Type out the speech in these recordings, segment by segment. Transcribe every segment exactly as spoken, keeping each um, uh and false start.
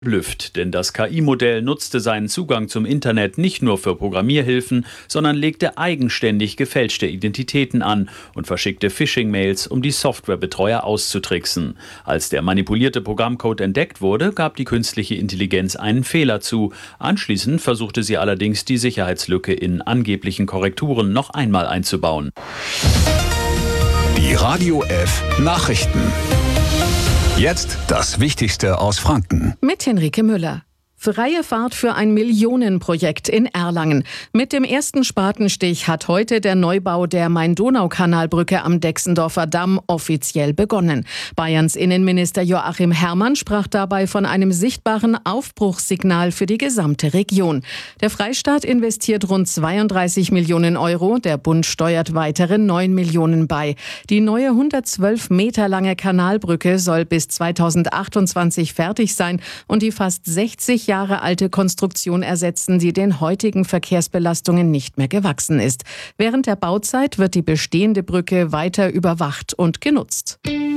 Blüfft, denn das K I-Modell nutzte seinen Zugang zum Internet nicht nur für Programmierhilfen, sondern legte eigenständig gefälschte Identitäten an und verschickte Phishing-Mails, um die Softwarebetreuer auszutricksen. Als der manipulierte Programmcode entdeckt wurde, gab die künstliche Intelligenz einen Fehler zu. Anschließend versuchte sie allerdings, die Sicherheitslücke in angeblichen Korrekturen noch einmal einzubauen. Die Radio F Nachrichten. Jetzt das Wichtigste aus Franken. Mit Henrike Müller. Freie Fahrt für ein Millionenprojekt in Erlangen. Mit dem ersten Spatenstich hat heute der Neubau der Main-Donau-Kanalbrücke am Dexendorfer Damm offiziell begonnen. Bayerns Innenminister Joachim Herrmann sprach dabei von einem sichtbaren Aufbruchssignal für die gesamte Region. Der Freistaat investiert rund zweiunddreißig Millionen Euro, der Bund steuert weitere neun Millionen bei. Die neue hundertzwölf Meter lange Kanalbrücke soll bis zweitausendachtundzwanzig fertig sein und die fast sechzig Jahre alte Konstruktion ersetzen, die den heutigen Verkehrsbelastungen nicht mehr gewachsen ist. Während der Bauzeit wird die bestehende Brücke weiter überwacht und genutzt.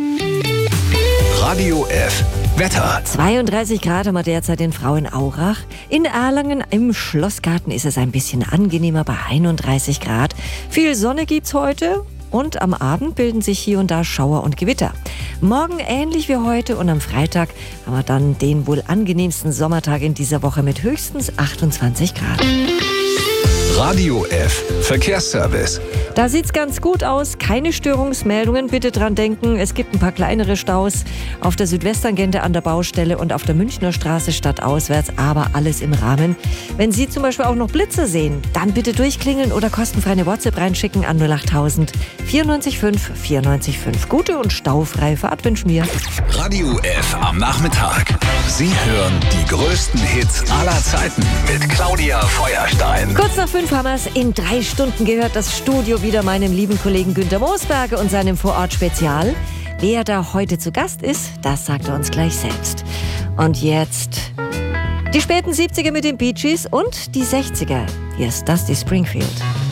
Radio F Wetter. zweiunddreißig Grad haben wir derzeit in Frauenaurach. In Erlangen im Schlossgarten ist es ein bisschen angenehmer bei einunddreißig Grad. Viel Sonne gibt's heute. Und am Abend bilden sich hier und da Schauer und Gewitter. Morgen ähnlich wie heute und am Freitag haben wir dann den wohl angenehmsten Sommertag in dieser Woche mit höchstens achtundzwanzig Grad. Radio F Verkehrsservice. Da sieht's ganz gut aus. Keine Störungsmeldungen. Bitte dran denken, es gibt ein paar kleinere Staus auf der Südwesttangente an der Baustelle und auf der Münchner Straße stadtauswärts, aber alles im Rahmen. Wenn Sie zum Beispiel auch noch Blitze sehen, dann bitte durchklingeln oder kostenfrei eine WhatsApp reinschicken an null achttausend vierundneunzig fünf vierundneunzig fünf. Gute und staufreie Fahrt wünschen wir. Radio F am Nachmittag. Sie hören die größten Hits aller Zeiten mit Claudia Feuerstein. Kurz nach fünf haben wir es in drei Stunden gehört, das Studio wieder meinem lieben Kollegen Günter Moosberger und seinem Vorort-Spezial. Wer da heute zu Gast ist, das sagt er uns gleich selbst. Und jetzt die späten siebziger mit den Bee Gees und die sechziger. Hier ist Dusty Springfield.